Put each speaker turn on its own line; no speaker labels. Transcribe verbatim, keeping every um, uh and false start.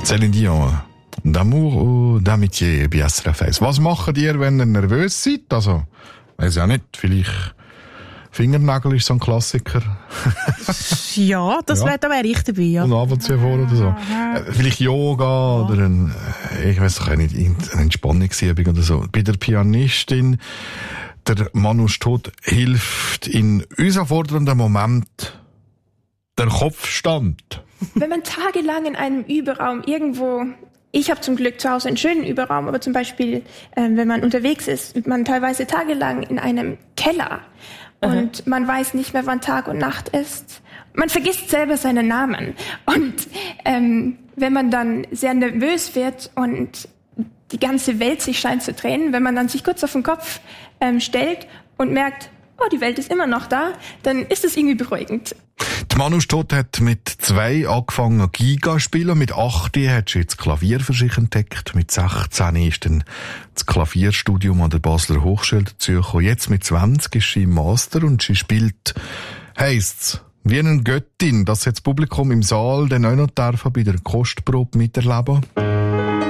Céline Dion, d'amour ou d'amitié, bei S R F eins. Was macht ihr, wenn ihr nervös seid? Also, weiss ja nicht, vielleicht Fingernägel ist so ein Klassiker.
Ja, das
ja.
wäre, da wäre ich dabei, ja.
Und ab und zu vor oder so. Äh, vielleicht Yoga ja. oder ein, ich weiss doch nicht, eine Entspannungsübung oder so. Bei der Pianistin, der Manu Stott, hilft in herausfordernden Moment der Kopfstand.
Wenn man tagelang in einem Überraum irgendwo, ich habe zum Glück zu Hause einen schönen Überraum, aber zum Beispiel, äh, wenn man unterwegs ist, man teilweise tagelang in einem Keller und mhm. man weiß nicht mehr, wann Tag und Nacht ist. Man vergisst selber seinen Namen. Und ähm, wenn man dann sehr nervös wird und die ganze Welt sich scheint zu drehen, wenn man dann sich kurz auf den Kopf ähm, stellt und merkt, oh, die Welt ist immer noch da, dann ist es irgendwie beruhigend.
Die Manu Stott hat mit zwei angefangen Giga zu spielen. Mit achtzehn hat sie jetzt Klavier für sich entdeckt. Mit sechzehn ist dann das Klavierstudium an der Basler Hochschule dazugekommen. Jetzt mit zwanzig ist sie im Master und sie spielt, heisst's, wie eine Göttin. Das hat das Publikum im Saal dann auch noch dürfen bei der Kostprobe miterleben.